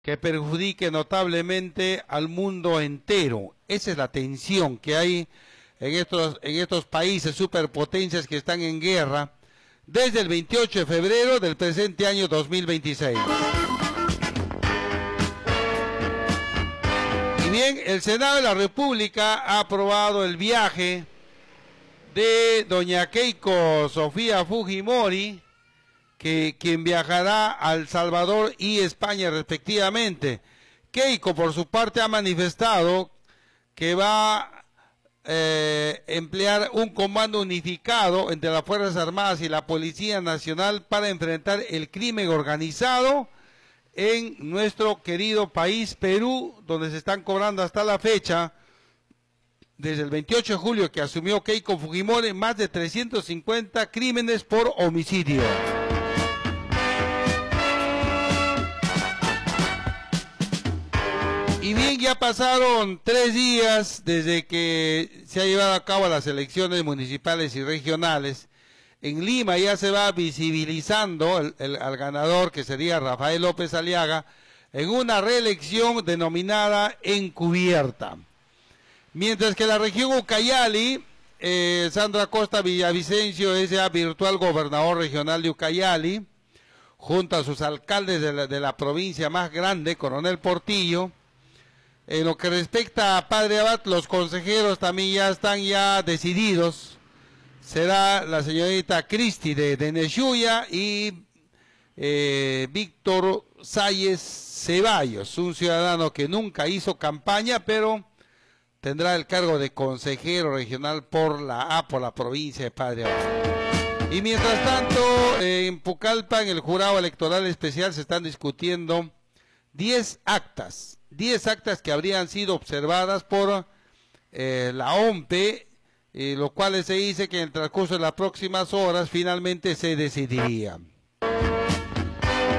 que perjudique notablemente al mundo entero. Esa es la tensión que hay en estos países superpotencias que están en guerra desde el 28 de febrero del presente año 2026. Y bien, el Senado de la República ha aprobado el viaje de doña Keiko Sofía Fujimori, quien viajará a El Salvador y España respectivamente. Keiko, por su parte, ha manifestado que va a emplear un comando unificado entre las Fuerzas Armadas y la Policía Nacional para enfrentar el crimen organizado en nuestro querido país, Perú, donde se están cobrando hasta la fecha, desde el 28 de julio que asumió Keiko Fujimori, más de 350 crímenes por homicidio. Y bien, ya pasaron 3 días desde que se ha llevado a cabo las elecciones municipales y regionales. En Lima ya se va visibilizando al ganador, que sería Rafael López Aliaga, en una reelección denominada encubierta. Mientras que la región Ucayali, Sandra Costa Villavicencio es ya virtual gobernador regional de Ucayali, junto a sus alcaldes de la provincia más grande, Coronel Portillo. En lo que respecta a Padre Abad, los consejeros también ya están decididos. Será la señorita Cristi de Neshuya y Víctor Salles Ceballos, un ciudadano que nunca hizo campaña, pero tendrá el cargo de consejero regional por la provincia de Padre Abad. Y mientras tanto, en Pucallpa, en el jurado electoral especial, se están discutiendo 10 actas que habrían sido observadas por la OMPE, lo cual se dice que en el transcurso de las próximas horas finalmente se decidiría.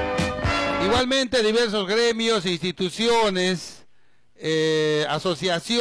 Igualmente, diversos gremios, instituciones, asociaciones,